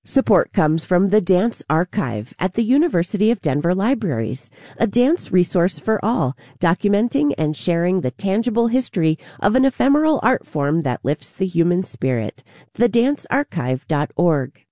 Support comes from the Dance Archive at the University of Denver Libraries, a dance resource for all, documenting and sharing the tangible history of an ephemeral art form that lifts the human spirit. thedancearchive.org.